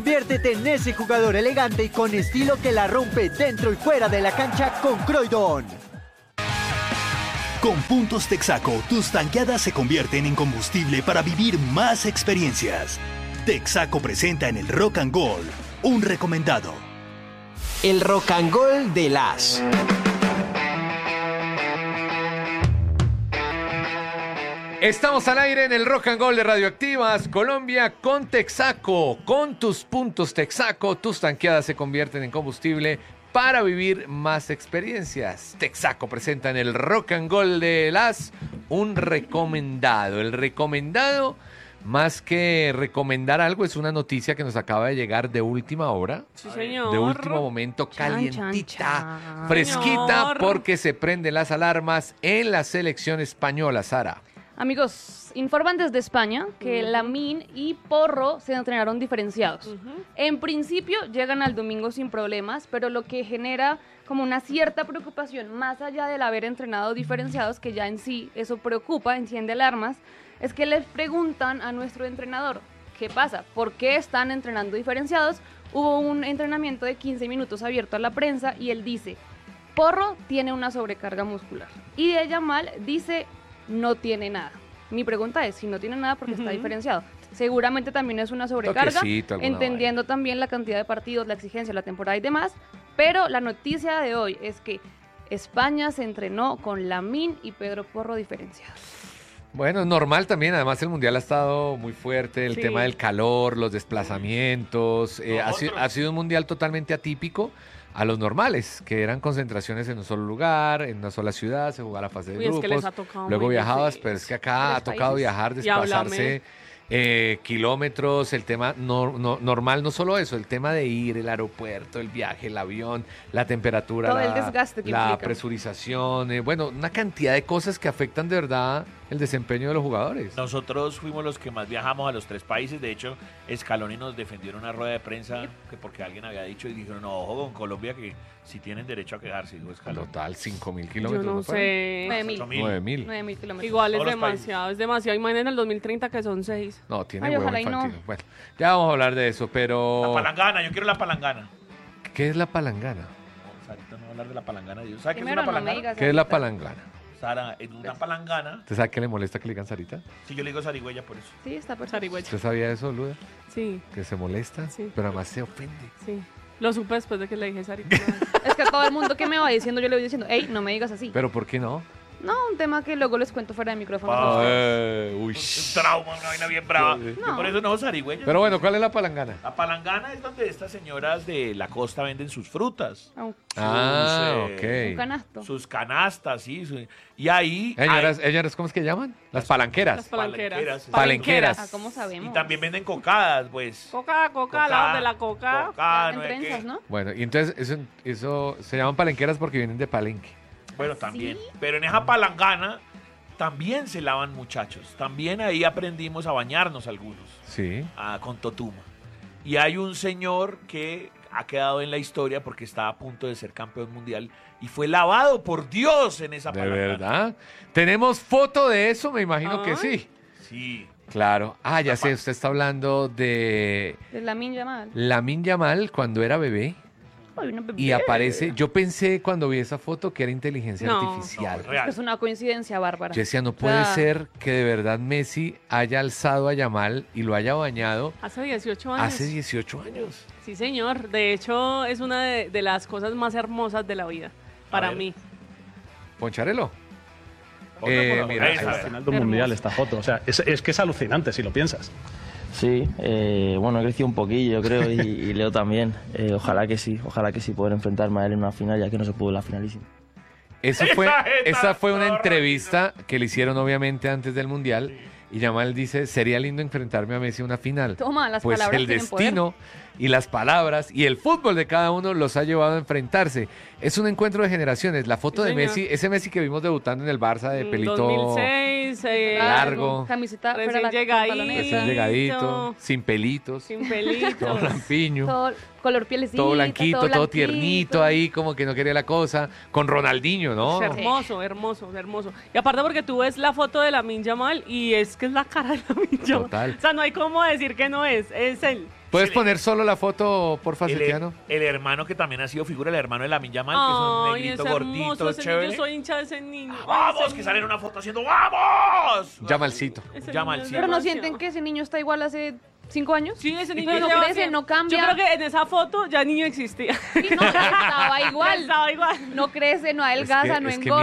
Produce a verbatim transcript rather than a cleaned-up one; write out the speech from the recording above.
Conviértete en ese jugador elegante y con estilo que la rompe dentro y fuera de la cancha con Croydon. Con puntos Texaco, tus tanqueadas se convierten en combustible para vivir más experiencias. Texaco presenta en el Rock and Gold un recomendado. El Rock and Gold de las. Estamos al aire en el Rock and Gold de Radioactivas Colombia con Texaco. Con tus puntos Texaco, tus tanqueadas se convierten en combustible para vivir más experiencias. Texaco presenta en el Rock and Gold de las un recomendado. El recomendado, más que recomendar algo, es una noticia que nos acaba de llegar de última hora. Sí, señor. De último momento, calientita, Chan, chan, chan. fresquita, Señor. porque se prenden las alarmas en la selección española, Sara. Amigos, informan desde España que Ujú. Lamine y Porro se entrenaron diferenciados. Ujú. En principio llegan al domingo sin problemas, pero lo que genera como una cierta preocupación, más allá del haber entrenado diferenciados, que ya en sí eso preocupa, enciende alarmas, es que les preguntan a nuestro entrenador, ¿qué pasa? ¿Por qué están entrenando diferenciados? Hubo un entrenamiento de quince minutos abierto a la prensa y él dice, Porro tiene una sobrecarga muscular. Y de Yamal dice, no tiene nada. Mi pregunta es, si no tiene nada, ¿por qué está Ujú. diferenciado? Seguramente también es una sobrecarga, Toquecito, alguna entendiendo también la cantidad de partidos, la exigencia, la temporada y demás, pero la noticia de hoy es que España se entrenó con Lamine y Pedro Porro diferenciados. Bueno, es normal también, además el Mundial ha estado muy fuerte, el Sí. tema del calor, los desplazamientos, eh, ha, si- ha sido un Mundial totalmente atípico a los normales, que eran concentraciones en un solo lugar, en una sola ciudad, se jugaba la fase de Uy, es que les grupos, ha tocado luego muy viajabas, difícil. pero es que acá Tres ha tocado países. viajar, Y háblame. desplazarse eh, kilómetros, el tema no, no- normal, no solo eso, el tema de ir, el aeropuerto, el viaje, el avión, la temperatura, Todo la, el desgaste que la implica. presurización, eh, bueno, una cantidad de cosas que afectan de verdad el desempeño de los jugadores. Nosotros fuimos los que más viajamos a los tres países. De hecho, Scaloni nos defendió en una rueda de prensa que porque alguien había dicho y dijeron, no, ojo con Colombia que si tienen derecho a quejarse, dijo Scaloni. Total, cinco mil Yo kilómetros. no fueron? sé. nueve mil. Ocho mil. nueve mil. nueve mil kilómetros. Igual es Todos los demasiado, es demasiado. Imagínate en el dos mil treinta que son seis. No, tiene Ay, huevo ojalá y no. infantil. Bueno, ya vamos a hablar de eso, La pero... palangana, yo quiero la palangana. ¿Qué es la palangana? No, Sarita no va a hablar de la palangana. Dios. ¿Sabe qué es Primero una no me palangana? digas ¿Qué es la ahorita. palangana? Sara, en una palangana, ¿Usted sabe qué le molesta que le digan Sarita? si yo le digo zarigüeya por eso. Sí, está perfecto. Sarigüeya. ¿Usted sabía eso, Luda? Sí, Que se molesta, Sí. pero además se ofende. sí. Lo supe después de que le dije Sari. Es que a todo el mundo que me va diciendo, yo le voy diciendo, hey, no me digas así. ¿Pero por qué no? No, un tema que luego les cuento fuera de micrófono. Ah. Ay, uy. Un trauma, una vaina bien brava. Yo por eso no zarigüeya. Pero bueno, ¿cuál es la palangana? La palangana es donde estas señoras de la costa venden sus frutas. Un Ah, eh, ok. canasto. Sus canastas, sí. su- y ahí... Señoras, hay- ellas, ¿cómo es que llaman? Las palanqueras. Las palanqueras. Palenqueras. Palenqueras. Ah, ¿cómo sabemos? y también venden cocadas, pues. Coca, coca, al lado de la coca. coca, En no sé qué. trenzas, ¿no? Bueno, y entonces eso, eso se llaman palenqueras porque vienen de Palenque. Bueno, también. Pero en esa palangana también se lavan muchachos. También ahí aprendimos a bañarnos algunos, Sí. a- con Totuma. Y hay un señor que ha quedado en la historia porque estaba a punto de ser campeón mundial y fue lavado por Dios en esa ¿De palangana. verdad? ¿Tenemos foto de eso? Me imagino que Ay. sí. Sí. Claro. Ah, ya sé, usted está hablando de De Lamine Yamal. Lamine Yamal cuando era bebé Ay, una bebé. y aparece. Yo pensé cuando vi esa foto que era inteligencia No. artificial. No, real. Es una coincidencia bárbara. Yo decía, no puede Ah. ser que de verdad Messi haya alzado a Yamal y lo haya bañado Hace dieciocho años. hace dieciocho años. Sí, señor. De hecho, es una de, de las cosas más hermosas de la vida. Para ver. mí. Poncharelo. Otra Eh, por mira, esa, ahí a está. ver. Final de un mundial esta foto. O sea, es, es que es alucinante si lo piensas. Sí, eh, bueno, he crecido un poquillo, yo creo, y, y Leo también. Eh, ojalá que sí, ojalá que sí poder enfrentarme a él en una final, ya que no se pudo en la finalísima. Eso fue, Esa jeta esa fue una zorra, entrevista que le hicieron obviamente antes del Mundial y Yamal dice, sería lindo enfrentarme a Messi en una final. Toma, las Pues palabras el tienen poder. destino y las palabras y el fútbol de cada uno los ha llevado a enfrentarse. Es un encuentro de generaciones. La foto Sí, de señor. Messi, ese Messi que vimos debutando en el Barça de Mm, pelito dos mil seis, eh, largo, Camiseta, Recién fuera la- llegadito. pantaloneta. recién llegadito, sin pelitos, sin todo pelitos. lampiño. Todo color pielecita. Todo blanquito, todo, blanquito. tiernito ahí, como que no quería la cosa. Con Ronaldinho, ¿no? Hermoso, hermoso, hermoso. Y aparte porque tú ves la foto de Lamine Yamal y es que es la cara de Lamine Yamal. Total. O sea, no hay cómo decir que no es, es él. ¿Puedes Sí, poner solo la foto, por El, Facetiano? el hermano que también ha sido figura, el hermano de Lamine Yamal, que es un Ay, negrito es gordito, hermoso ese chévere. niño, soy hincha de ese niño. ¡Vamos! Ese Que sale en niño. una foto haciendo ¡vamos! Yamalcito. Ese Llama niño al es cielo. Pero no demasiado. sienten que ese niño está igual hace cinco años. Sí, ese Y niño que no lleva crece, cien. no cambia. Yo creo que en esa foto ya el niño existía. Sí, no, estaba igual. Estaba igual. No crece, no adelgaza, Es que- no es que engorda.